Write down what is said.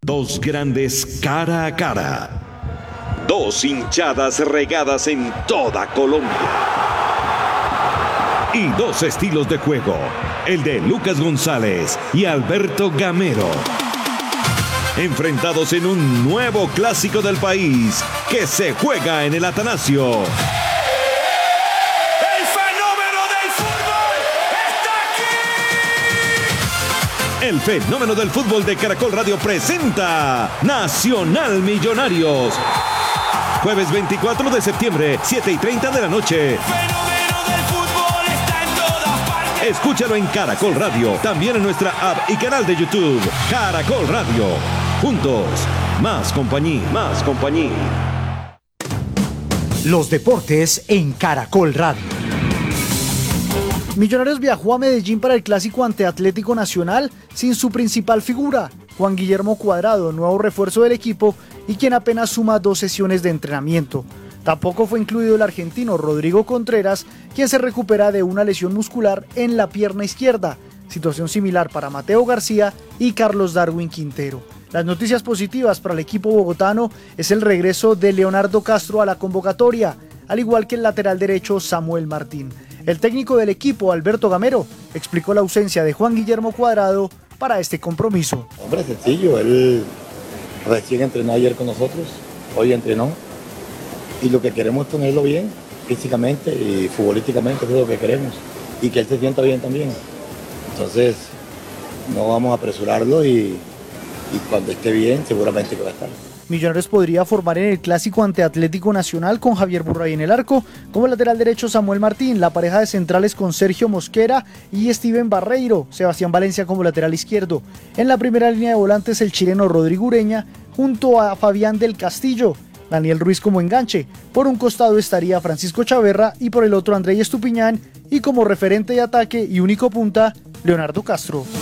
Dos grandes cara a cara. Dos hinchadas regadas en toda Colombia. Y dos estilos de juego. El de Lucas González y Alberto Gamero. Enfrentados en un nuevo clásico del país que se juega en el Atanasio. El fenómeno del fútbol de Caracol Radio presenta Nacional Millonarios. Jueves 24 de septiembre, 7:30 de la noche. El fenómeno del fútbol está en todas partes. Escúchalo en Caracol Radio, también en nuestra app y canal de YouTube. Caracol Radio. Juntos, más compañía, más compañía. Los deportes en Caracol Radio. Millonarios viajó a Medellín para el clásico ante Atlético Nacional sin su principal figura, Juan Guillermo Cuadrado, nuevo refuerzo del equipo y quien apenas suma 2 sesiones de entrenamiento. Tampoco fue incluido el argentino Rodrigo Contreras, quien se recupera de una lesión muscular en la pierna izquierda, situación similar para Mateo García y Carlos Darwin Quintero. Las noticias positivas para el equipo bogotano es el regreso de Leonardo Castro a la convocatoria, al igual que el lateral derecho Samuel Martín. El técnico del equipo, Alberto Gamero, explicó la ausencia de Juan Guillermo Cuadrado para este compromiso. Hombre, sencillo, él recién entrenó ayer con nosotros, hoy entrenó, y lo que queremos es tenerlo bien, físicamente y futbolísticamente, eso es lo que queremos, y que él se sienta bien también. Entonces, no vamos a apresurarlo y cuando esté bien, seguramente que va a estar. Millonarios podría formar en el clásico ante Atlético Nacional con Javier Burray en el arco, como lateral derecho Samuel Martín, la pareja de centrales con Sergio Mosquera y Steven Barreiro, Sebastián Valencia como lateral izquierdo. En la primera línea de volantes el chileno Rodrigo Ureña junto a Fabián del Castillo, Daniel Ruiz como enganche. Por un costado estaría Francisco Chaverra y por el otro Andrés Estupiñán, y como referente de ataque y único punta, Leonardo Castro.